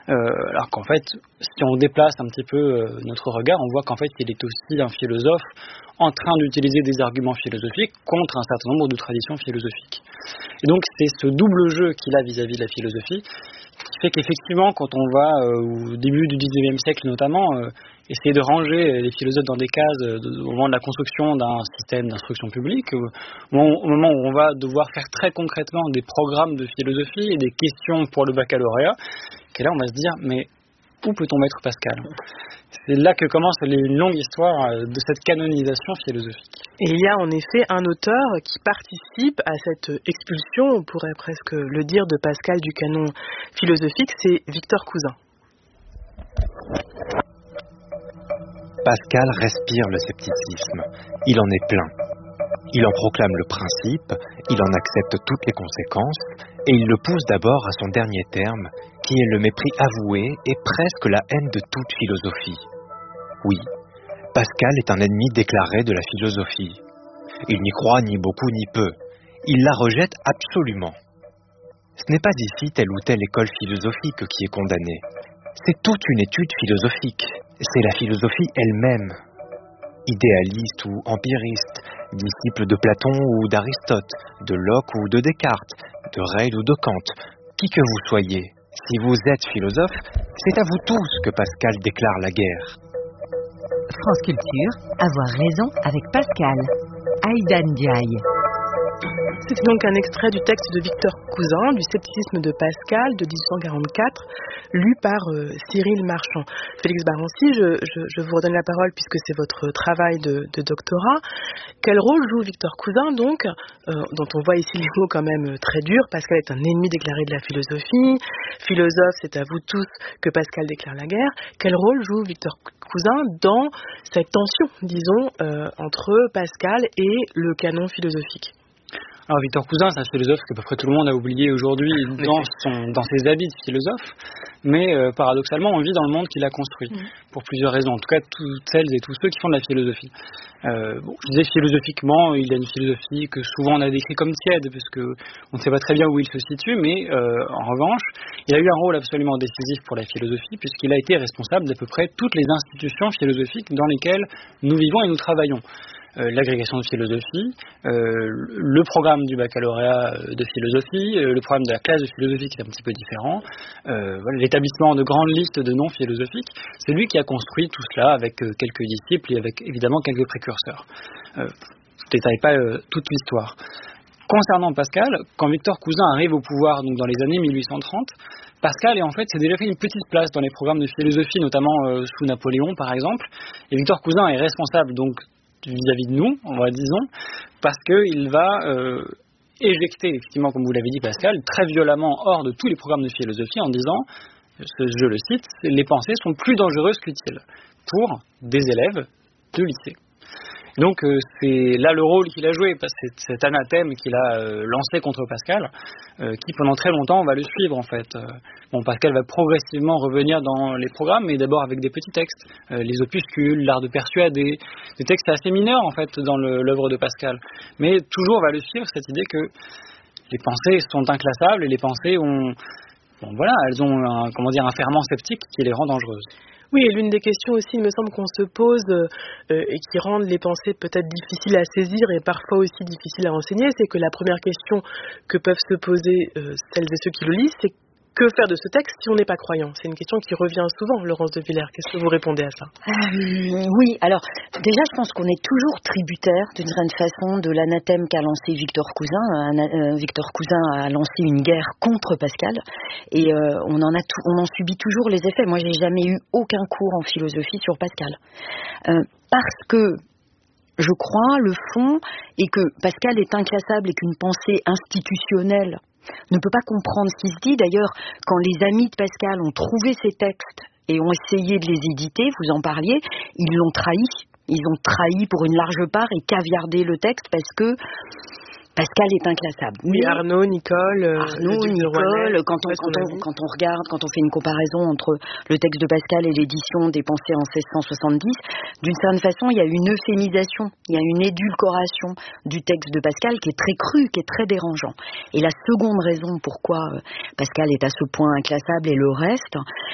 Alors qu'en fait, si on déplace un petit peu notre regard, on voit qu'en fait, il est aussi un philosophe en train d'utiliser des arguments philosophiques contre un certain nombre de traditions philosophiques. Et donc, c'est ce double jeu qu'il a vis-à-vis de la philosophie qui fait qu'effectivement, quand on va au début du XIXe siècle notamment, essayer de ranger les philosophes dans des cases au moment de la construction d'un système d'instruction publique, au moment où on va devoir faire très concrètement des programmes de philosophie et des questions pour le baccalauréat, et là on va se dire, mais où peut-on mettre Pascal ? C'est là que commence une longue histoire de cette canonisation philosophique. Et il y a en effet un auteur qui participe à cette expulsion, on pourrait presque le dire, de Pascal du canon philosophique, c'est Victor Cousin. Pascal respire le scepticisme, il en est plein. Il en proclame le principe, il en accepte toutes les conséquences, et il le pousse d'abord à son dernier terme, qui est le mépris avoué et presque la haine de toute philosophie. Oui, Pascal est un ennemi déclaré de la philosophie. Il n'y croit ni beaucoup ni peu. Il la rejette absolument. Ce n'est pas ici telle ou telle école philosophique qui est condamnée. C'est toute une étude philosophique. C'est la philosophie elle-même. Idéaliste ou empiriste, disciple de Platon ou d'Aristote, de Locke ou de Descartes, de Reil ou de Kant, qui que vous soyez, si vous êtes philosophe, c'est à vous tous que Pascal déclare la guerre. France Culture, avoir raison avec Pascal. Aïda Ndiaye. C'est donc un extrait du texte de Victor Cousin, du scepticisme de Pascal, de 1844, lu par Cyril Marchand. Félix Barancy, je vous redonne la parole puisque c'est votre travail de doctorat. Quel rôle joue Victor Cousin, donc, dont on voit ici les mots quand même très durs? Pascal est un ennemi déclaré de la philosophie. Philosophe, c'est à vous tous que Pascal déclare la guerre. Quel rôle joue Victor Cousin dans cette tension, disons, entre Pascal et le canon philosophique? Alors Victor Cousin, c'est un philosophe que à peu près tout le monde a oublié aujourd'hui dans ses habits de philosophe, mais paradoxalement on vit dans le monde qu'il a construit, pour plusieurs raisons, en tout cas toutes celles et tous ceux qui font de la philosophie. Je disais philosophiquement, il a une philosophie que souvent on a décrit comme tiède, parce qu'on ne sait pas très bien où il se situe, mais en revanche, il a eu un rôle absolument décisif pour la philosophie, puisqu'il a été responsable d'à peu près toutes les institutions philosophiques dans lesquelles nous vivons et nous travaillons. L'agrégation de philosophie, le programme du baccalauréat de philosophie, le programme de la classe de philosophie qui est un petit peu différent, l'établissement de grandes listes de noms philosophiques, c'est lui qui a construit tout cela avec quelques disciples et avec évidemment quelques précurseurs. Je ne détaille pas toute l'histoire. Concernant Pascal, quand Victor Cousin arrive au pouvoir donc dans les années 1830, Pascal s'est déjà fait une petite place dans les programmes de philosophie, notamment sous Napoléon par exemple, et Victor Cousin est responsable donc vis-à-vis de nous, disons, parce qu'il va éjecter, effectivement, comme vous l'avez dit Pascal, très violemment hors de tous les programmes de philosophie en disant, je le cite, les pensées sont plus dangereuses qu'utiles pour des élèves de lycée. Donc c'est là le rôle qu'il a joué, parce que c'est cet anathème qu'il a lancé contre Pascal, qui pendant très longtemps va le suivre en fait. Pascal va progressivement revenir dans les programmes, mais d'abord avec des petits textes, les opuscules, l'art de persuader, des textes assez mineurs en fait dans l'œuvre de Pascal. Mais toujours va le suivre cette idée que les pensées sont inclassables et les pensées elles ont un ferment sceptique qui les rend dangereuses. Oui, et l'une des questions aussi, il me semble qu'on se pose et qui rendent les pensées peut-être difficiles à saisir et parfois aussi difficiles à enseigner, c'est que la première question que peuvent se poser celles et ceux qui le lisent, c'est que faire de ce texte si on n'est pas croyant? C'est une question qui revient souvent, Laurence de Villers. Qu'est-ce que vous répondez à ça? Oui, alors déjà je pense qu'on est toujours tributaire d'une certaine façon de l'anathème qu'a lancé Victor Cousin. Victor Cousin a lancé une guerre contre Pascal et on en subit toujours les effets. Moi j'ai jamais eu aucun cours en philosophie sur Pascal. Parce que je crois, le fond est que Pascal est inclassable et qu'une pensée institutionnelle ne peut pas comprendre ce qui se dit. D'ailleurs, quand les amis de Pascal ont trouvé ces textes et ont essayé de les éditer, vous en parliez, ils l'ont trahi. Ils ont trahi pour une large part et caviardé le texte parce que Pascal est inclassable. Oui, Arnaud, Nicole, quand on regarde, quand on fait une comparaison entre le texte de Pascal et l'édition des Pensées en 1670, d'une certaine façon, il y a une euphémisation, il y a une édulcoration du texte de Pascal qui est très cru, qui est très dérangeant. Et la seconde raison pourquoi Pascal est à ce point inclassable et le reste,